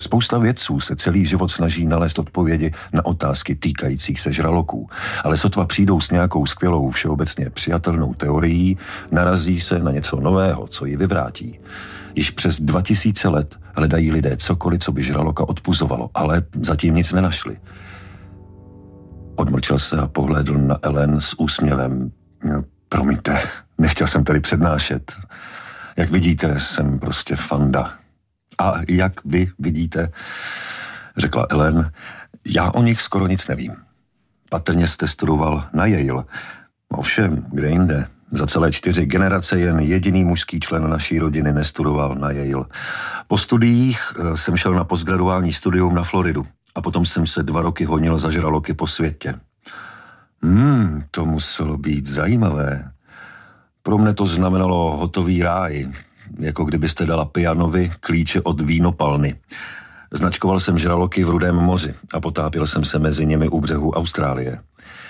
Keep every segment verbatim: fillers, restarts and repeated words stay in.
Spousta vědců se celý život snaží nalézt odpovědi na otázky týkajících se žraloků, ale sotva přijdou s nějakou skvělou všeobecně přijatelnou teorií, narazí se na něco nového, co ji vyvrátí. Již přes dva tisíce let hledají lidé cokoliv, co by žraloka odpuzovalo, ale zatím nic nenašli. Odmlčel se a pohlédl na Ellen s úsměvem. Promiňte, nechtěl jsem tady přednášet. Jak vidíte, jsem prostě fanda. A jak vy vidíte, řekla Ellen, já o nich skoro nic nevím. Patrně jste studoval na Yale. Ovšem, kde jinde? Za celé čtyři generace jen jediný mužský člen naší rodiny nestudoval na Yale. Po studiích jsem šel na postgraduální studium na Floridu a potom jsem se dva roky honil za žraloky po světě. Hmm, to muselo být zajímavé. Pro mne to znamenalo hotový ráj, jako kdybyste dala pianovi klíče od vínopalny. Značkoval jsem žraloky v Rudém moři a potápěl jsem se mezi nimi u břehu Austrálie.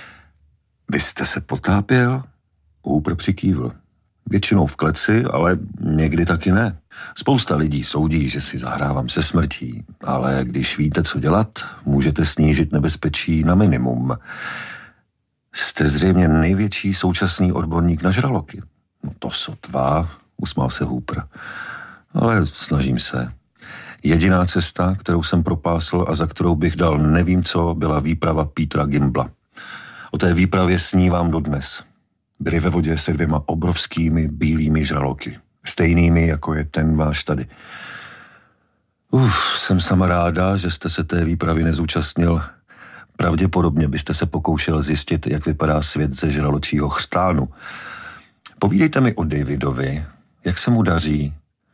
Vy jste se potápěl? Hooper přikývl. Většinou v kleci, ale někdy taky ne. Spousta lidí soudí, že si zahrávám se smrtí, ale když víte, co dělat, můžete snížit nebezpečí na minimum. Jste zřejmě největší současný odborník na žraloky. No to sotva, usmál se Hooper. Ale snažím se. Jediná cesta, kterou jsem propásl a za kterou bych dal nevím co, byla výprava Petera Gimbla. O té výpravě snívám dodnes. Byli ve vodě se dvěma obrovskými bílými žraloky. Stejnými, jako je ten váš tady. Uf, jsem sama ráda, že jste se té výpravy nezúčastnil. Pravděpodobně byste se pokoušel zjistit, jak vypadá svět ze žraločího chřtánu. Povídejte mi o Davidovi. Jak se mu daří?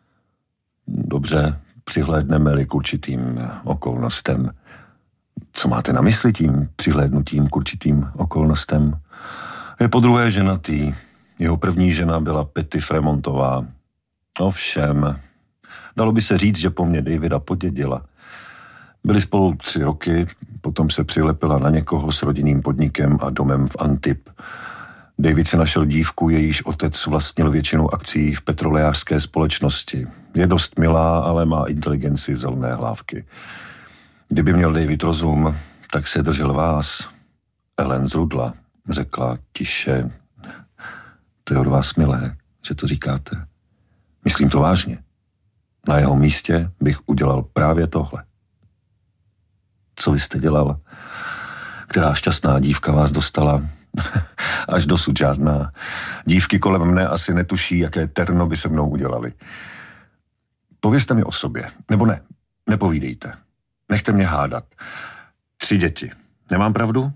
Dobře, přihlédneme-li k určitým okolnostem. Co máte na mysli tím přihlédnutím k určitým okolnostem? Je podruhé ženatý. Jeho první žena byla Patty Fremontová. Ovšem, dalo by se říct, že po mně Davida podědila. Byli spolu tři roky, potom se přilepila na někoho s rodinným podnikem a domem v Antip. David si našel dívku, jejíž otec vlastnil většinu akcií v petrolejářské společnosti. Je dost milá, ale má inteligenci zelené hlávky. Kdyby měl David rozum, tak se držel vás. Ellen zrudla, řekla tiše. To je od vás milé, že to říkáte. Myslím to vážně. Na jeho místě bych udělal právě tohle. Co vy jste dělal? Která šťastná dívka vás dostala? Až dosud žádná. Dívky kolem mne asi netuší, jaké terno by se mnou udělali. Povězte mi o sobě. Nebo ne, nepovídejte. Nechte mě hádat. Tři děti. Nemám pravdu?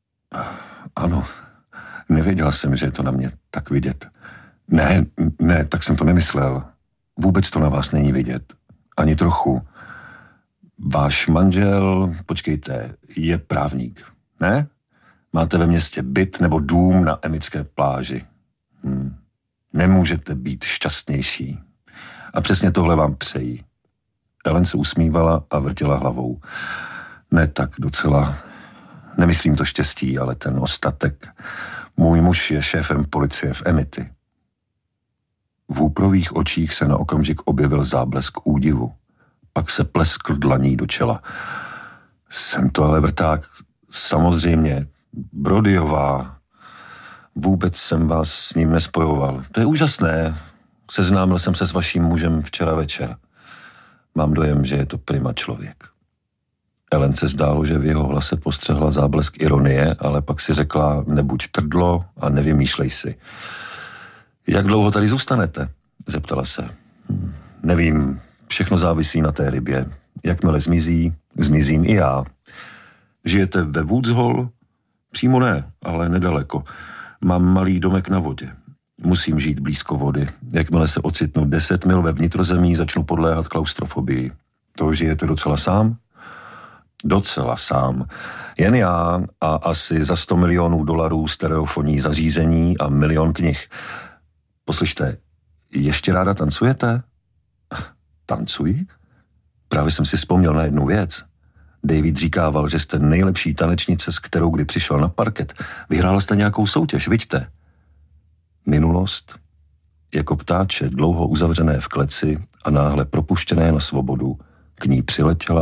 Ano. Nevěděla jsem, že je to na mě tak vidět. Ne, ne, tak jsem to nemyslel. Vůbec to na vás není vidět. Ani trochu. Váš manžel, počkejte, je právník, ne? Máte ve městě byt nebo dům na emické pláži. Hm. Nemůžete být šťastnější. A přesně tohle vám přeji. Ellen se usmívala a vrtěla hlavou. Ne tak docela. Nemyslím to štěstí, ale ten ostatek. Můj muž je šéfem policie v Amity. V Hooperových očích se na okamžik objevil záblesk údivu. Pak se pleskl dlaní do čela. Jsem to ale vrták. Samozřejmě. Brodyová. Vůbec jsem vás s ním nespojoval. To je úžasné. Seznámil jsem se s vaším mužem včera večer. Mám dojem, že je to prima člověk. Ellen se zdálo, že v jeho hlase postřehla záblesk ironie, ale pak si řekla, nebuď trdlo a nevymýšlej si. Jak dlouho tady zůstanete? Zeptala se. Hm, nevím, všechno závisí na té rybě. Jakmile zmizí, zmizím i já. Žijete ve Woods Hole? Přímo ne, ale nedaleko. Mám malý domek na vodě. Musím žít blízko vody. Jakmile se ocitnu deset mil ve vnitrozemí, začnu podléhat klaustrofobii. To žijete docela sám? Docela sám. Jen já a asi za sto milionů dolarů stereofonní zařízení a milion knih. Poslyšte, ještě ráda tancujete? Tancuji? Právě jsem si vzpomněl na jednu věc. David říkával, že jste nejlepší tanečnice, s kterou kdy přišel na parket. Vyhrála jste nějakou soutěž, viďte? Minulost, jako ptáče dlouho uzavřené v kleci a náhle propuštěné na svobodu, k ní přiletěla